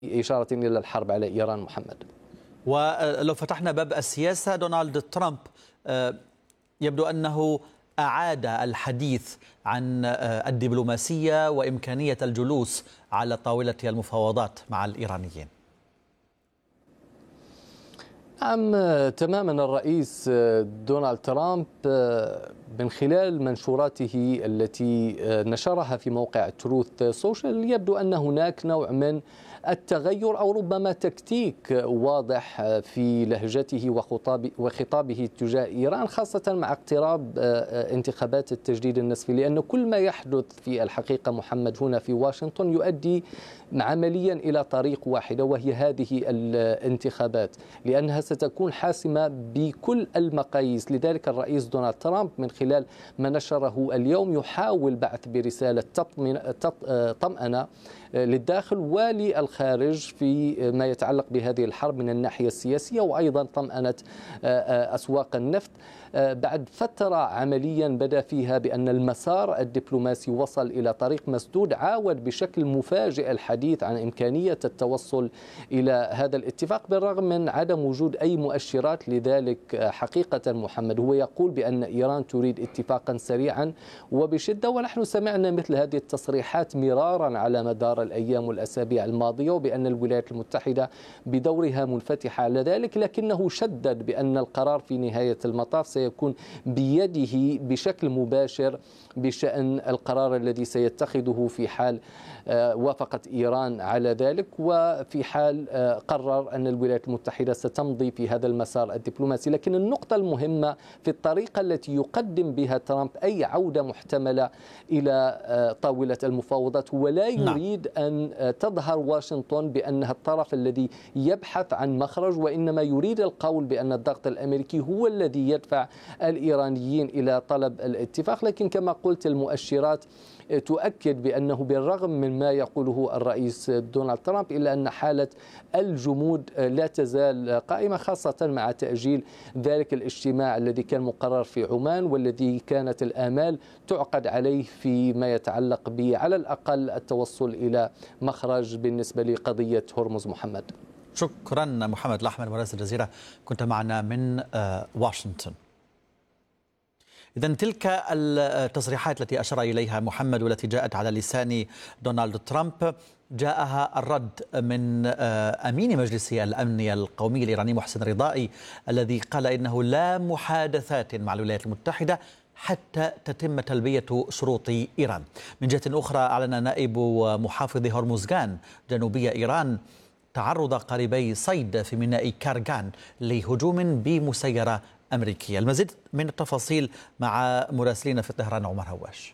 إشارة إلى الحرب على إيران محمد. ولو فتحنا باب السياسة، دونالد ترامب يبدو أنه أعاد الحديث عن الدبلوماسية وإمكانية الجلوس على طاولة المفاوضات مع الإيرانيين. نعم تماما. الرئيس دونالد ترامب من خلال منشوراته التي نشرها في موقع تروث سوشيال يبدو أن هناك نوع من التغير أو ربما تكتيك واضح في لهجته وخطابه تجاه إيران، خاصة مع اقتراب انتخابات التجديد النسفي، لأن كل ما يحدث في الحقيقة محمد هنا في واشنطن يؤدي عمليا إلى طريق واحدة، وهي هذه الانتخابات، لأنها ستكون حاسمة بكل المقاييس. لذلك الرئيس دونالد ترامب من خلال ما نشره اليوم يحاول بعث برسالة طمأنة للداخل وللخارج في ما يتعلق بهذه الحرب من الناحية السياسية، وأيضا طمأنة أسواق النفط بعد فترة عمليا بدأ فيها بأن المسار الدبلوماسي وصل إلى طريق مسدود. عاود بشكل مفاجئ الحديث عن إمكانية التوصل إلى هذا الاتفاق بالرغم من عدم وجود أي مؤشرات لذلك. حقيقة محمد هو يقول بأن إيران تريد اتفاقا سريعا وبشدة، ونحن سمعنا مثل هذه التصريحات مرارا على مدار الأيام والأسابيع الماضية، وبأن الولايات المتحدة بدورها منفتحة على ذلك، لكنه شدد بأن القرار في نهاية المطاف سيكون بيده بشكل مباشر بشأن القرار الذي سيتخذه في حال وافقت إيران على ذلك، وفي حال قرر أن الولايات المتحدة ستمضي في هذا المسار الدبلوماسي. لكن النقطة المهمة في الطريقة التي يقدم بها ترامب أي عودة محتملة إلى طاولة المفاوضات، ولا يريد أن تظهر واشنطن بأنها الطرف الذي يبحث عن مخرج، وإنما يريد القول بأن الضغط الأمريكي هو الذي يدفع الإيرانيين إلى طلب الاتفاق. لكن كما قلت المؤشرات تؤكد بأنه بالرغم من ما يقوله الرئيس دونالد ترامب إلا أن حالة الجمود لا تزال قائمة، خاصة مع تأجيل ذلك الاجتماع الذي كان مقرر في عمان والذي كانت الآمال تعقد عليه فيما يتعلق به على الأقل التوصل إلى مخرج بالنسبة لقضية هرمز محمد. شكرا محمد الأحمر مراسل الجزيرة، كنت معنا من واشنطن. إذن تلك التصريحات التي أشار إليها محمد والتي جاءت على لسان دونالد ترامب جاءها الرد من أمين مجلس الأمن القومي الإيراني محسن رضائي، الذي قال إنه لا محادثات مع الولايات المتحدة حتى تتم تلبية شروط إيران. من جهة أخرى أعلن نائب محافظ هرمزغان جنوبي إيران تعرض قاربي صيد في ميناء كارغان لهجوم بمسيرة أمريكية. المزيد من التفاصيل مع مراسلين في طهران عمر هواش.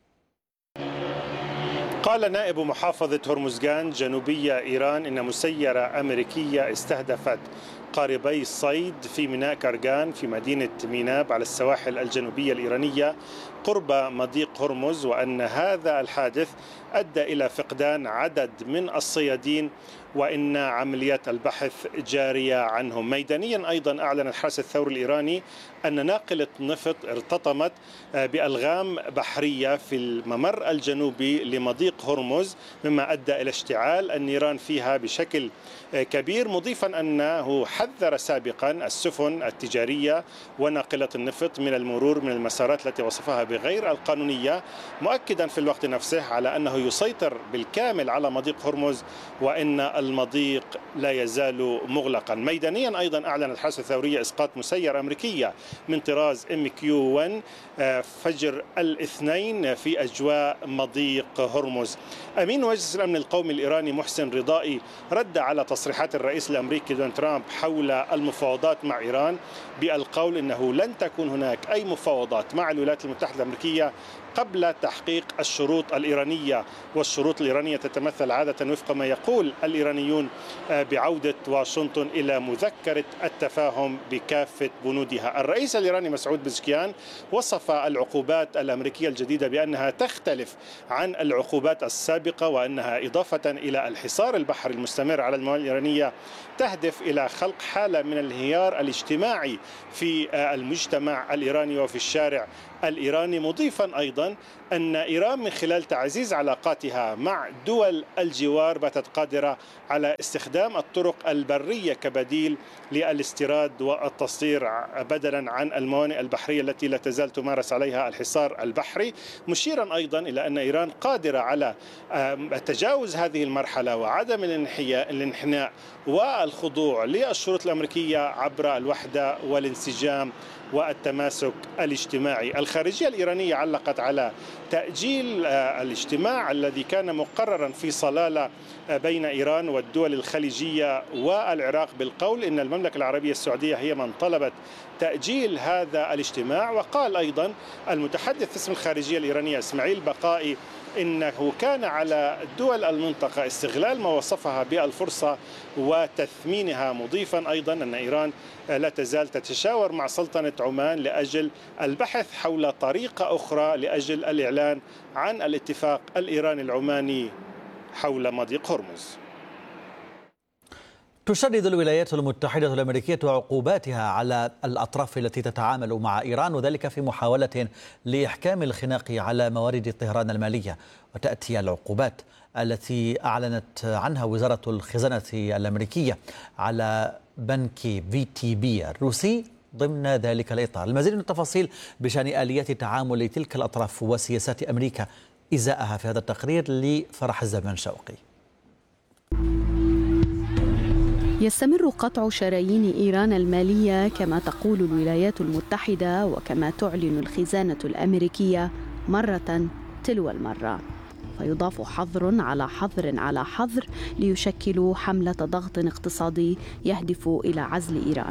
قال نائب محافظة هرمزغان جنوبية إيران إن مسيرة أمريكية استهدفت قاربي الصيد في ميناء كارغان في مدينة ميناب على السواحل الجنوبية الإيرانية قرب مضيق هرمز، وأن هذا الحادث أدى إلى فقدان عدد من الصيادين وإن عمليات البحث جارية عنهم. ميدانيا أيضا أعلن الحرس الثوري الإيراني أن ناقلة نفط ارتطمت بألغام بحرية في الممر الجنوبي لمضيق هرمز، مما أدى إلى اشتعال النيران فيها بشكل كبير، مضيفا أنه حذر سابقا السفن التجارية وناقلة النفط من المرور من المسارات التي وصفها بغير القانونية، مؤكدا في الوقت نفسه على أنه يسيطر بالكامل على مضيق هرمز وإن المضيق لا يزال مغلقا. ميدانيا أيضا أعلن الحرس الثوري إسقاط مسيرة أمريكية من طراز MQ-1 فجر الاثنين في أجواء مضيق هرمز. أمين مجلس الأمن القومي الإيراني محسن رضائي رد على تصريحات الرئيس الأمريكي دونالد ترامب حول المفاوضات مع إيران بالقول أنه لن تكون هناك أي مفاوضات مع الولايات المتحدة الأمريكية قبل تحقيق الشروط الإيرانية، والشروط الإيرانية تتمثل عادة وفق ما يقول الإيرانيون بعودة واشنطن إلى مذكرة التفاهم بكافة بنودها. الرئيس الإيراني مسعود بزكيان وصف العقوبات الأمريكية الجديدة بأنها تختلف عن العقوبات السابقة، وأنها إضافة إلى الحصار البحري المستمر على الموانئ الإيرانية تهدف إلى خلق حالة من الانهيار الاجتماعي في المجتمع الإيراني وفي الشارع الإيراني، مضيفا أيضا أيضا أن إيران من خلال تعزيز علاقاتها مع دول الجوار باتت قادرة على استخدام الطرق البرية كبديل للاستيراد والتصدير بدلا عن الموانئ البحرية التي لا تزال تمارس عليها الحصار البحري، مشيرا أيضا إلى أن إيران قادرة على تجاوز هذه المرحلة وعدم الانحناء والخضوع للشروط الأمريكية عبر الوحدة والانسجام والتماسك الاجتماعي. الخارجية الإيرانية علقت على تأجيل الاجتماع الذي كان مقررا في صلالة بين إيران والدول الخليجية والعراق بالقول إن المملكة العربية السعودية هي من طلبت تأجيل هذا الاجتماع. وقال أيضا المتحدث باسم الخارجية الإيرانية إسماعيل بقائي إنه كان على دول المنطقة استغلال ما وصفها بالفرصة وتثمينها، مضيفا أيضا أن إيران لا تزال تتشاور مع سلطنة عمان لأجل البحث حول طريقة أخرى لأجل الإعلان عن الاتفاق الإيراني العماني حول مضيق هرمز. تشدد الولايات المتحدة الأمريكية عقوباتها على الأطراف التي تتعامل مع إيران، وذلك في محاولة لإحكام الخناق على موارد طهران المالية. وتأتي العقوبات التي أعلنت عنها وزارة الخزانة الأمريكية على بنك VTB الروسي ضمن ذلك الإطار. المزيد من التفاصيل بشأن آليات تعامل تلك الأطراف وسياسات أمريكا إزاءها في هذا التقرير لفرح الزمن شوقي. يستمر قطع شرايين إيران المالية كما تقول الولايات المتحدة وكما تعلن الخزانة الأمريكية مرة تلو المرة، فيضاف حظر على حظر على حظر ليشكلوا حملة ضغط اقتصادي يهدف إلى عزل إيران.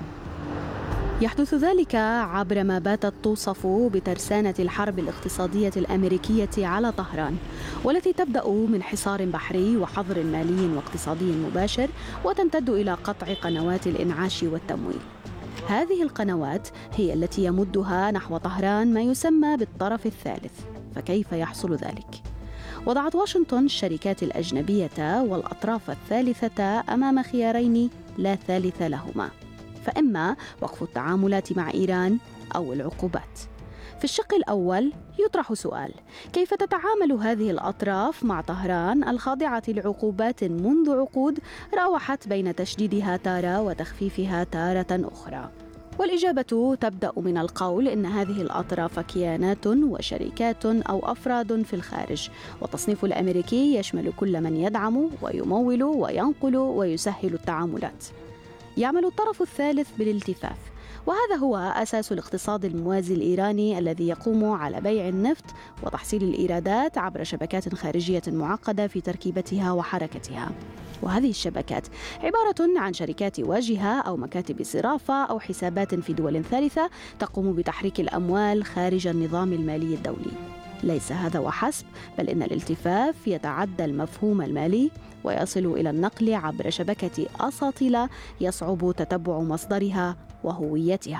يحدث ذلك عبر ما باتت توصف بترسانة الحرب الاقتصادية الأمريكية على طهران، والتي تبدأ من حصار بحري وحظر مالي واقتصادي مباشر وتمتد إلى قطع قنوات الإنعاش والتمويل. هذه القنوات هي التي يمدها نحو طهران ما يسمى بالطرف الثالث. فكيف يحصل ذلك؟ وضعت واشنطن الشركات الأجنبية والأطراف الثالثة أمام خيارين لا ثالث لهما، فإما وقف التعاملات مع إيران أو العقوبات. في الشق الأول يطرح سؤال: كيف تتعامل هذه الأطراف مع طهران الخاضعة لعقوبات منذ عقود راوحت بين تشديدها تارة وتخفيفها تارة أخرى؟ والإجابة تبدأ من القول إن هذه الأطراف كيانات وشركات أو أفراد في الخارج، والتصنيف الأمريكي يشمل كل من يدعم ويمول وينقل ويسهل التعاملات. يعمل الطرف الثالث بالالتفاف، وهذا هو أساس الاقتصاد الموازي الإيراني الذي يقوم على بيع النفط وتحصيل الإيرادات عبر شبكات خارجية معقدة في تركيبتها وحركتها. وهذه الشبكات عبارة عن شركات واجهة أو مكاتب صرافة أو حسابات في دول ثالثة تقوم بتحريك الأموال خارج النظام المالي الدولي. ليس هذا وحسب، بل إن الالتفاف يتعدى المفهوم المالي ويصل إلى النقل عبر شبكة أساطيل يصعب تتبع مصدرها وهويتها.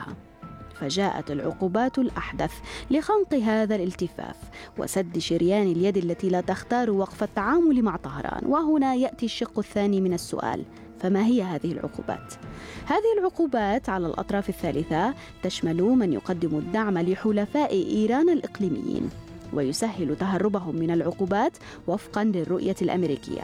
فجاءت العقوبات الأحدث لخنق هذا الالتفاف وسد شريان اليد التي لا تختار وقف التعامل مع طهران. وهنا يأتي الشق الثاني من السؤال: فما هي هذه العقوبات؟ هذه العقوبات على الأطراف الثالثة تشمل من يقدم الدعم لحلفاء إيران الإقليميين ويسهل تهربهم من العقوبات وفقاً للرؤية الأمريكية.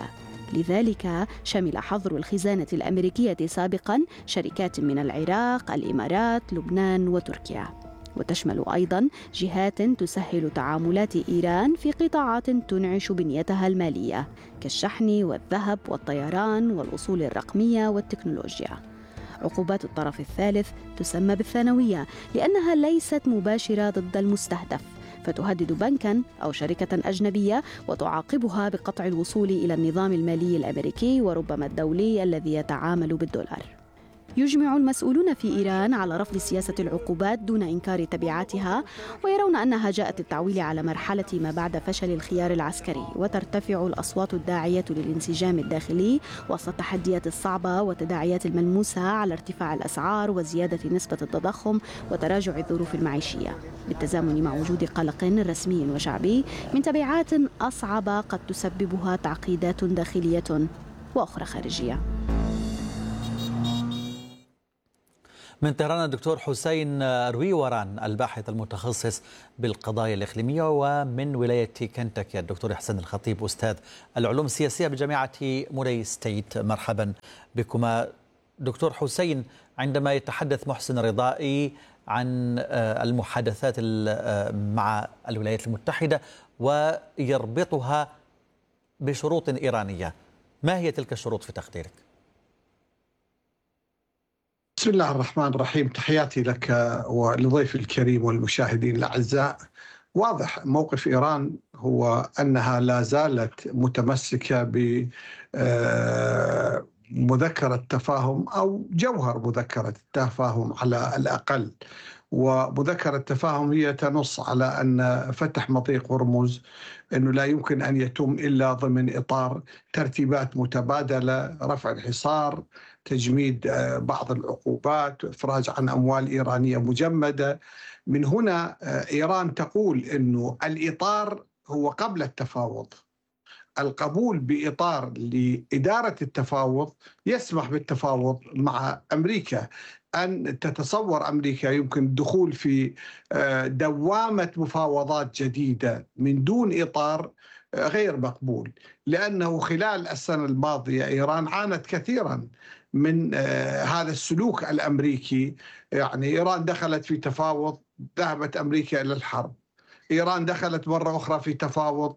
لذلك شمل حظر الخزانة الأمريكية سابقاً شركات من العراق، الإمارات، لبنان وتركيا، وتشمل أيضاً جهات تسهل تعاملات إيران في قطاعات تنعش بنيتها المالية كالشحن والذهب والطيران والأصول الرقمية والتكنولوجيا. عقوبات الطرف الثالث تسمى بالثانوية لأنها ليست مباشرة ضد المستهدف، فتهدد بنكاً أو شركة أجنبية وتعاقبها بقطع الوصول إلى النظام المالي الأمريكي وربما الدولي الذي يتعامل بالدولار. يجمع المسؤولون في إيران على رفض سياسة العقوبات دون إنكار تبعاتها، ويرون أنها جاءت للتعويل على مرحلة ما بعد فشل الخيار العسكري، وترتفع الأصوات الداعية للانسجام الداخلي وسط التحديات الصعبة والتداعيات الملموسة على ارتفاع الأسعار وزيادة نسبة التضخم وتراجع الظروف المعيشية، بالتزامن مع وجود قلق رسمي وشعبي من تبعات أصعب قد تسببها تعقيدات داخلية وأخرى خارجية. من طهران الدكتور حسين رويوران الباحث المتخصص بالقضايا الإقليمية، ومن ولاية كنتاكي الدكتور إحسان الخطيب أستاذ العلوم السياسية بجامعة موراي ستيت. مرحبا بكما. دكتور حسين، عندما يتحدث محسن رضائي عن المحادثات مع الولايات المتحدة ويربطها بشروط إيرانية، ما هي تلك الشروط في تقديرك؟ بسم الله الرحمن الرحيم، تحياتي لك ولضيف الكريم والمشاهدين الأعزاء. واضح موقف إيران هو أنها لا زالت متمسكة بمذكرة تفاهم أو جوهر مذكرة التفاهم على الأقل. ومذكرة التفاهم هي تنص على أن فتح مضيق هرمز أنه لا يمكن أن يتم إلا ضمن إطار ترتيبات متبادلة، رفع الحصار، تجميد بعض العقوبات، إفراج عن أموال إيرانية مجمدة. من هنا إيران تقول أنه الإطار هو قبل التفاوض. القبول بإطار لإدارة التفاوض يسمح بالتفاوض مع أمريكا. أن تتصور أمريكا يمكن الدخول في دوامة مفاوضات جديدة من دون إطار غير مقبول، لأنه خلال السنة الماضية إيران عانت كثيرا من هذا السلوك الأمريكي. يعني إيران دخلت في تفاوض، ذهبت أمريكا إلى الحرب. إيران دخلت مرة أخرى في تفاوض،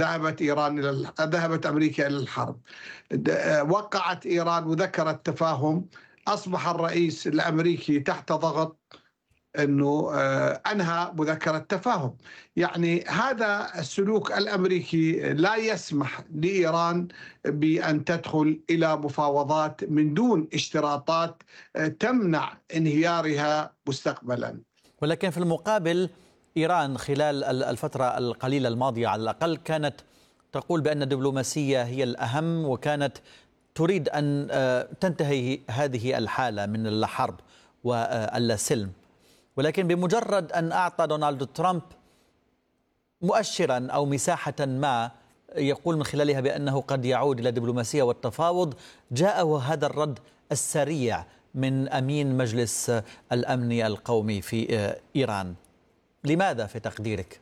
ذهبت أمريكا إلى الحرب. وقعت إيران مذكرة تفاهم، أصبح الرئيس الأمريكي تحت ضغط أنه أنهى مذكرة تفاهم. يعني هذا السلوك الأمريكي لا يسمح لإيران بأن تدخل إلى مفاوضات من دون اشتراطات تمنع انهيارها مستقبلا. ولكن في المقابل إيران خلال الفترة القليلة الماضية على الأقل كانت تقول بأن الدبلوماسية هي الأهم، وكانت تريد أن تنتهي هذه الحالة من الحرب والسلم. ولكن بمجرد أن أعطى دونالد ترامب مؤشرا أو مساحة ما يقول من خلالها بأنه قد يعود إلى الدبلوماسية والتفاوض، جاءه هذا الرد السريع من أمين مجلس الأمن القومي في إيران. لماذا في تقديرك؟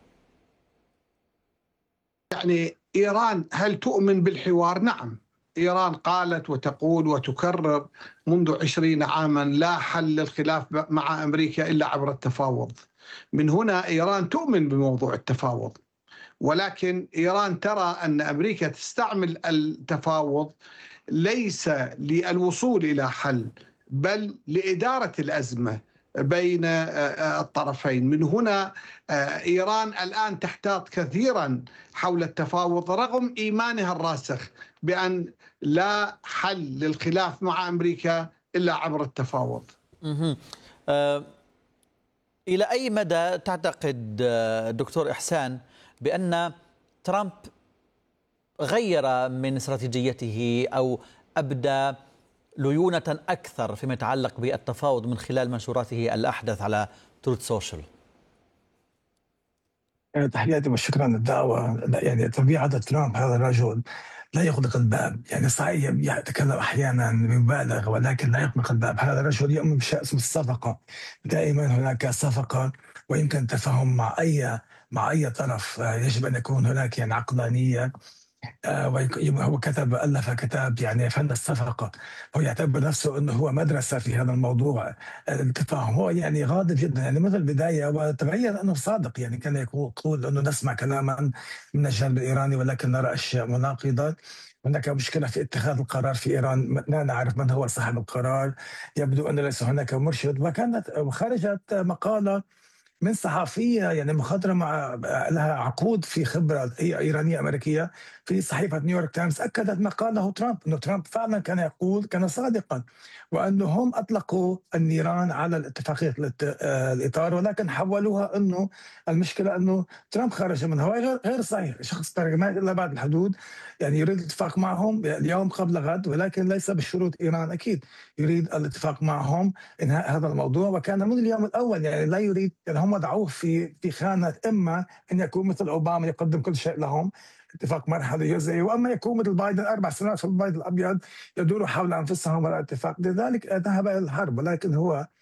يعني إيران هل تؤمن بالحوار؟ نعم، إيران قالت وتقول وتكرر منذ 20 عاما لا حل للخلاف مع أمريكا إلا عبر التفاوض. من هنا إيران تؤمن بموضوع التفاوض، ولكن إيران ترى أن أمريكا تستعمل التفاوض ليس للوصول إلى حل بل لإدارة الأزمة بين الطرفين. من هنا إيران الآن تحتاط كثيرا حول التفاوض رغم إيمانها الراسخ بأن لا حل للخلاف مع أمريكا إلا عبر التفاوض. إلى أي مدى تعتقد دكتور إحسان بأن ترامب غير من استراتيجيته أو أبدى ليونة أكثر فيما يتعلق بالتفاوض من خلال منشوراته الأحدث على تروث سوشيال؟ تحياتي وشكرا على الدعوة. يعني طبيعة ترامب هذا الرجل لا يغلق الباب، يعني صحيح يتكلم أحيانا بمبالغة ولكن لا يغلق الباب. هذا الرجل يؤمن بشيء اسمه الصفقة، دائما هناك صفقة ويمكن تفاهم مع أي طرف. يجب أن يكون هناك يعني عقلانية. هو ألف كتاب يعني فن الصفقة. هو يعتبر نفسه أنه هو مدرسة في هذا الموضوع التفاهم. هو يعني غاضب جدا يعني منذ البداية، وتبين أنه صادق. يعني كان يقول أنه نسمع كلاما من الجانب الإيراني ولكن نرى أشياء مناقضة. هناك مشكلة في اتخاذ القرار في إيران، لا نعرف من هو صاحب القرار. يبدو أن ليس هناك مرشد. وخرجت مقالة من صحفية يعني مخضرمة لها عقود في خبرة إيرانية أمريكية في صحيفة نيويورك تايمز، أكدت ما قاله ترامب، أنه ترامب فعلا كان يقول، كان صادقا، وأنهم أطلقوا النيران على الاتفاقية الإطار ولكن حولوها أنه المشكلة أنه ترامب خرج منها. غير صحيح. شخص برغمائي إلا بعد الحدود، يعني يريد الاتفاق معهم اليوم قبل غد ولكن ليس بشروط إيران. أكيد يريد الاتفاق معهم إنهاء هذا الموضوع، وكان من اليوم الأول يعني لا يريد. يعني هم ضعوه في خانة إما أن يكون مثل أوباما يقدم كل شيء لهم، اتفاق مرحلي جزئي، واما يكون مثل بايدن 4 سنوات في البيت الابيض يدور حول انفسهم ولا اتفاق. لذلك ذهب الى الحرب. ولكن هو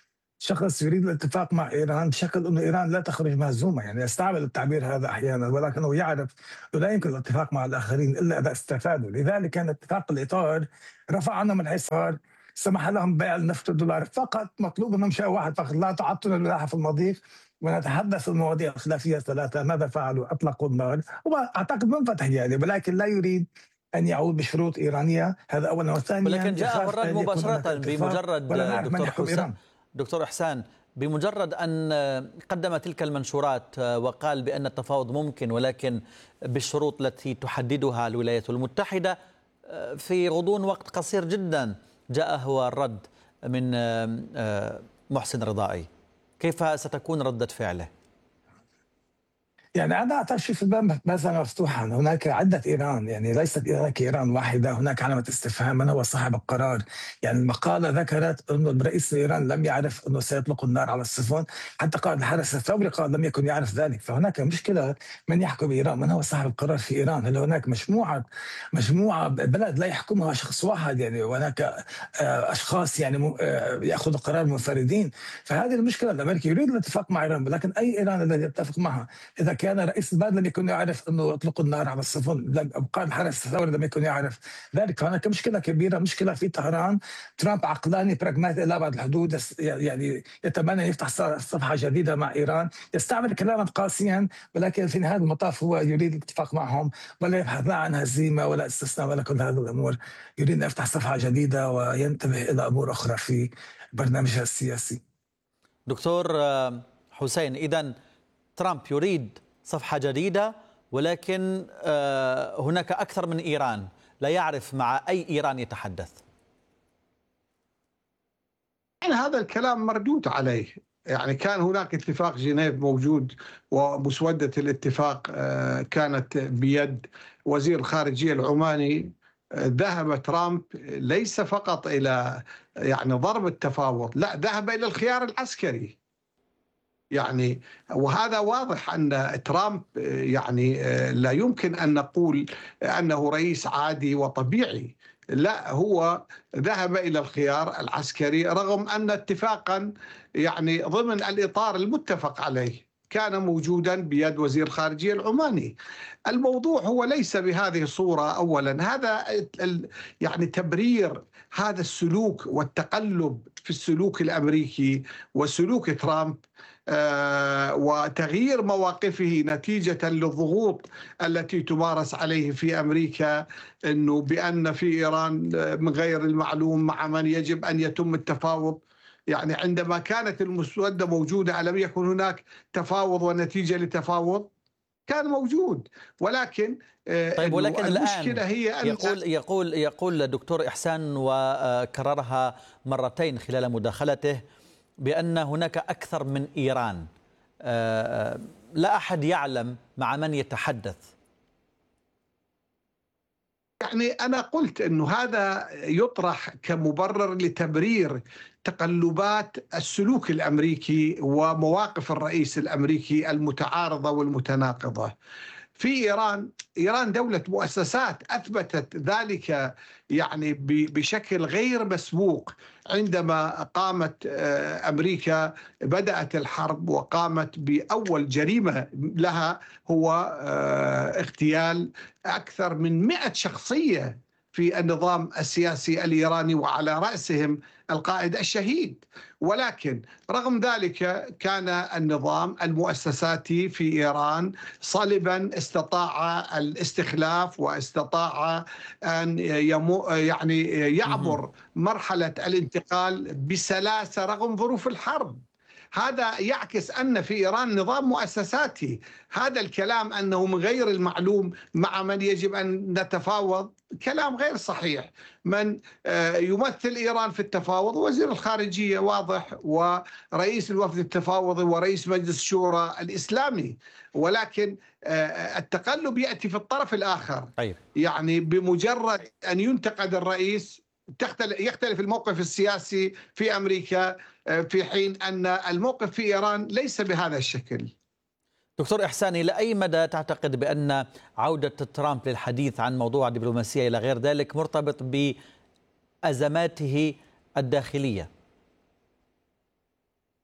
شخص يريد الاتفاق مع إيران بشكل أنه إيران لا تخرج مهزومة، يعني يستعمل التعبير هذا أحيانا، ولكنه يعرف أنه لا يمكن الاتفاق مع الآخرين إلا إذا استفادوا. لذلك كان اتفاق الإطار رفع عنهم الحصار، سمح لهم بيع النفط والدولار فقط، مطلوب منهم شيء واحد فقط: لا تعطل الملاحة في المضيق ونتحدث المواضيع الخلافية الثلاثة. ماذا فعلوا؟ أطلقوا النار، وأعتقد منفتح يعني، ولكن لا يريد أن يعود بشروط إيرانية. هذا أولا. وثانيا ولكن جاء الرد مباشرة بمجرد دكتور إحسان، بمجرد أن قدم تلك المنشورات وقال بأن التفاوض ممكن ولكن بالشروط التي تحددها الولايات المتحدة، في غضون وقت قصير جدا جاء هو الرد من محسن رضائي. كيف ستكون ردة فعله؟ يعني أنا أعتقد في الباب ما زال مفتوحا. هناك عدة إيران، يعني ليست هناك إيران واحدة، هناك علامة استفهام: من هو صاحب القرار؟ يعني المقالة ذكرت أنه الرئيس إيران لم يعرف أنه سيطلق النار على السفن، حتى قائد الحرس الثوري قال لم يكن يعرف ذلك. فهناك مشكلة: من يحكم إيران؟ من هو صاحب القرار في إيران؟ هل هناك مجموعة بلد لا يحكمها شخص واحد، يعني وهناك أشخاص يعني يأخذ القرار منفردين؟ فهذه المشكلة. الأمريكي يريد الاتفاق مع إيران، ولكن أي إيران الذي يتفق معها؟ إذا كان رئيس البلد لم يكن يعرف أنه يطلق النار على السفن، قائد الحرس الثوري لم يكن يعرف ذلك، فهناك مشكلة كبيرة، مشكلة في طهران. ترامب عقلاني براغماتي إلى أبعد الحدود، يعني يتمنى يفتح صفحة جديدة مع إيران، يستعمل كلاما قاسيا، ولكن في نهاية المطاف هو يريد الاتفاق معهم، ولا يبحث لا عن هزيمة ولا استثناء ولا كل هذه الأمور. يريد أن يفتح صفحة جديدة وينتبه إلى أمور أخرى في برنامجه السياسي. دكتور حسين، إذن ترامب يريد صفحة جديدة، ولكن هناك أكثر من إيران، لا يعرف مع أي إيران يتحدث. يعني هذا الكلام مردود عليه. يعني كان هناك اتفاق جنيف موجود، ومسودة الاتفاق كانت بيد وزير الخارجية العماني. ذهب ترامب ليس فقط إلى يعني ضرب التفاوض، لا، ذهب إلى الخيار العسكري. يعني وهذا واضح أن ترامب يعني لا يمكن أن نقول أنه رئيس عادي وطبيعي، لا، هو ذهب إلى الخيار العسكري رغم أن اتفاقا يعني ضمن الإطار المتفق عليه كان موجودا بيد وزير الخارجية العماني. الموضوع هو ليس بهذه الصورة. أولا هذا يعني تبرير هذا السلوك والتقلب في السلوك الأمريكي وسلوك ترامب وتغيير مواقفه نتيجة للضغوط التي تمارس عليه في أمريكا، أنه بأن في إيران من غير المعلوم مع من يجب أن يتم التفاوض. يعني عندما كانت المسودة موجودة ألم يكن هناك تفاوض ونتيجة لتفاوض؟ كان موجود، ولكن طيب، ولكن المشكلة هي أن يقول الدكتور إحسان، وكررها مرتين خلال مداخلته، بأن هناك أكثر من إيران، لا أحد يعلم مع من يتحدث. يعني أنا قلت أنه هذا يطرح كمبرر لتبرير تقلبات السلوك الأمريكي ومواقف الرئيس الأمريكي المتعارضة والمتناقضة. في إيران دولة مؤسسات أثبتت ذلك يعني بشكل غير مسبوق. عندما قامت أمريكا بدأت الحرب وقامت بأول جريمة لها هو اغتيال أكثر من 100 شخصية في النظام السياسي الإيراني، وعلى رأسهم القائد الشهيد. ولكن رغم ذلك كان النظام المؤسساتي في إيران صلبا، استطاع الاستخلاف واستطاع أن يعني يعبر مرحلة الانتقال بسلاسة رغم ظروف الحرب. هذا يعكس أن في إيران نظام مؤسساتي. هذا الكلام أنه من غير المعلوم مع من يجب أن نتفاوض كلام غير صحيح. من يمثل إيران في التفاوض وزير الخارجية واضح، ورئيس الوفد التفاوضي ورئيس مجلس الشورى الإسلامي. ولكن التقلب يأتي في الطرف الآخر. يعني بمجرد أن ينتقد الرئيس يختلف الموقف السياسي في أمريكا، في حين أن الموقف في إيران ليس بهذا الشكل. دكتور إحسان، إلى أي مدى تعتقد بأن عودة ترامب للحديث عن موضوع الدبلوماسية إلى غير ذلك مرتبط بأزماته الداخلية؟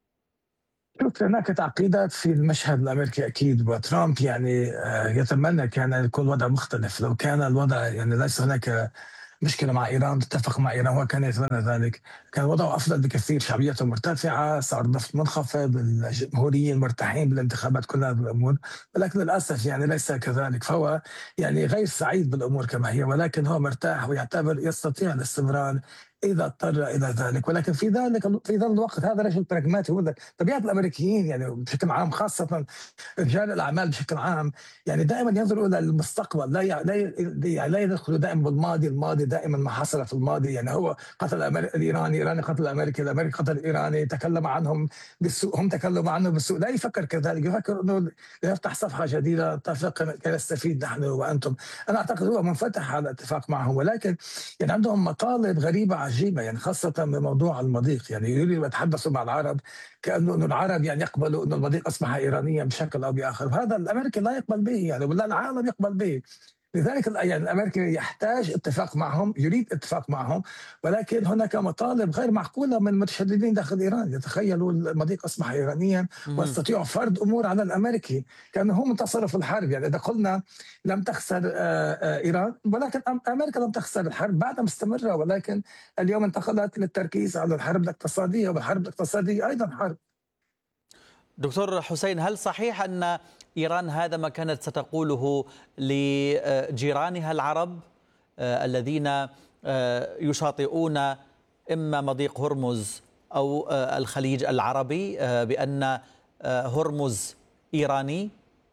شوف، هناك تعقيدات في المشهد الامريكي اكيد، وترامب يعني يتمنى كان يكون الوضع مختلف. لو كان الوضع يعني ليس هناك مشكله مع ايران، تتفق مع ايران، وكان يتمنى ذلك، كان وضعه افضل بكثير. شعبيته مرتفعه، سعر النفط منخفض، الجمهوريين مرتاحين بالانتخابات، كل هذه الامور. ولكن للاسف يعني ليس كذلك، فهو يعني غير سعيد بالامور كما هي، ولكن هو مرتاح ويعتبر يستطيع الاستمرار اذا اضطر الى ذلك. ولكن في ذا الوقت هذا رجل براغماتي. هو طبيعه الامريكيين يعني بشكل عام، خاصه رجال الاعمال بشكل عام، يعني دائما ينظروا الى المستقبل، لا يدخلوا دائما بالماضي. الماضي دائما ما حصل في الماضي، يعني هو قتل الايراني قتل الامريكي قتل الايراني، تكلم عنهم بالسوء، هم تكلموا عنه بالسوء. لا يفكر كذلك، يفكر انه يفتح صفحه جديده، اتفق نستفيد نحن وانتم. انا اعتقد هو منفتح على الاتفاق معهم، ولكن يعني عندهم مطالب غريبه عجيبه، يعني خاصه بموضوع المضيق. يعني يريدوا يتحدثوا مع العرب كانه العرب يعني يقبلوا انه المضيق اصبح ايرانيا بشكل او باخر، وهذا الامريكي لا يقبل به يعني، ولا العالم يقبل به. لذلك يعني الامريكي يحتاج اتفاق معهم، يريد اتفاق معهم، ولكن هناك مطالب غير معقوله من المتشددين داخل ايران. يتخيلوا المضيق اصبح ايرانيا ويستطيعوا فرض امور على الامريكي كانه هو منتصر في الحرب. يعني اذا قلنا لم تخسر ايران، ولكن امريكا لم تخسر الحرب، بعدها مستمره، ولكن اليوم انتقلت للتركيز على الحرب الاقتصاديه، والحرب الاقتصاديه ايضا حرب. دكتور حسين، هل صحيح أن إيران هذا ما كانت ستقوله لجيرانها العرب الذين يشاطئون إما مضيق هرمز أو الخليج العربي بأن هرمز إيراني؟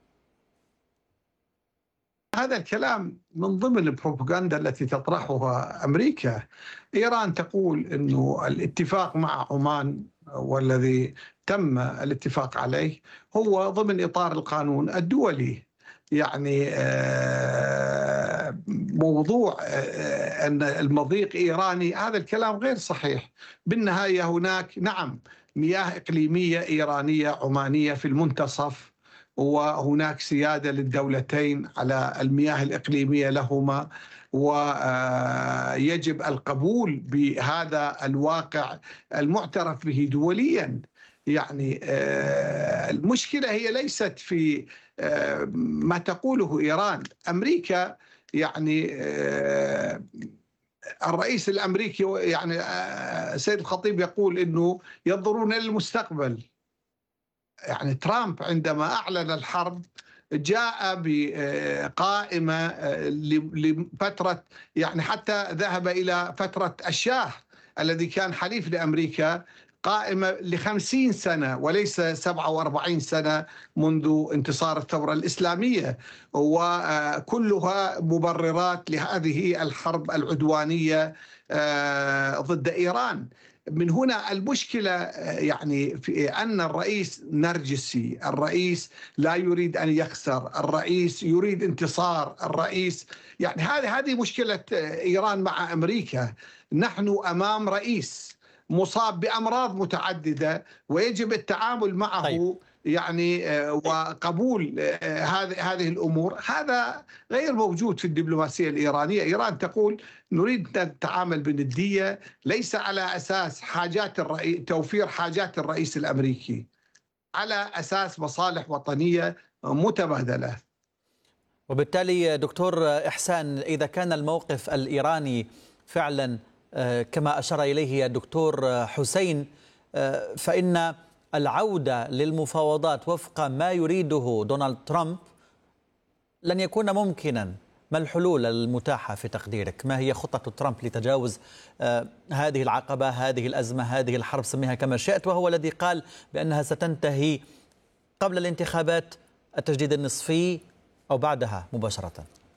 هذا الكلام من ضمن البروباغندا التي تطرحها أمريكا. إيران تقول أنه الاتفاق مع عمان والذي تم الاتفاق عليه هو ضمن إطار القانون الدولي. يعني موضوع أن المضيق إيراني، هذا الكلام غير صحيح. بالنهاية هناك نعم مياه إقليمية إيرانية عمانية في المنتصف، وهناك سيادة للدولتين على المياه الإقليمية لهما، ويجب القبول بهذا الواقع المعترف به دوليا. يعني المشكلة هي ليست في ما تقوله إيران. أمريكا يعني الرئيس الأمريكي يعني سيد الخطيب يقول إنه ينظرون للمستقبل. يعني ترامب عندما أعلن الحرب جاء بقائمة لفترة، يعني حتى ذهب إلى فترة الشاه الذي كان حليف لأمريكا، قائمة ل50 سنة وليس 47 سنة منذ انتصار الثورة الإسلامية، وكلها مبررات لهذه الحرب العدوانية ضد إيران. من هنا المشكلة يعني في أن الرئيس نرجسي، الرئيس لا يريد أن يخسر، الرئيس يريد انتصار، الرئيس يعني هذه مشكلة إيران مع أمريكا. نحن أمام رئيس مصاب بأمراض متعددة ويجب التعامل معه. طيب. يعني وقبول هذه الأمور، هذا غير موجود في الدبلوماسية الإيرانية. إيران تقول نريد أن نتعامل بندية، ليس على أساس توفير حاجات الرئيس الأمريكي، على أساس مصالح وطنية متبادلة. وبالتالي دكتور إحسان، إذا كان الموقف الإيراني فعلا كما أشار إليه الدكتور حسين، فإن العودة للمفاوضات وفق ما يريده دونالد ترامب لن يكون ممكنا. ما الحلول المتاحة في تقديرك؟ ما هي خطة ترامب لتجاوز هذه العقبة، هذه الأزمة، هذه الحرب، سميها كما شئت، وهو الذي قال بأنها ستنتهي قبل الانتخابات التجديد النصفي أو بعدها مباشرة؟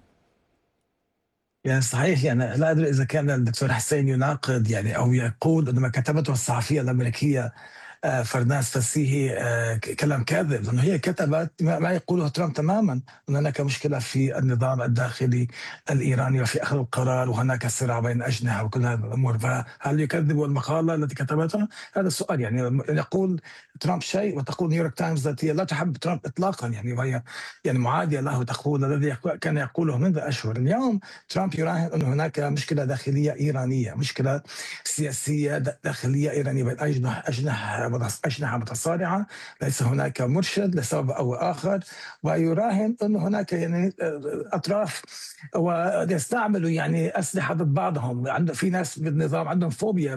يعني صحيح، يعني لا أدري إذا كان الدكتور حسين يناقض يعني أو يقول أن ما كتبته الصحفية الأمريكية فرناس فسيهي كلام كاذب، لأنه هي كتبت ما يقوله ترامب تماما، أن هناك مشكلة في النظام الداخلي الإيراني وفي أخذ القرار، وهناك صراع بين أجنحة وكل هذه الأمور. فهل يكذب المقالة التي كتبتها؟ هذا السؤال. يعني يقول ترامب شيء وتقول نيويورك تايمز التي لا تحب ترامب إطلاقا، يعني وهي يعني معادية له، تقول الذي كان يقوله منذ أشهر. اليوم ترامب يراهن أن هناك مشكلة داخلية إيرانية، مشكلة سياسية داخلية إيرانية بين أجنحة أجنحة متصارعة، ليس هناك مرشد لسبب أو آخر، ويراهن أن هناك يعني أطراف ويستعملوا يعني أسلحة ضد بعضهم. في ناس بالنظام عندهم فوبيا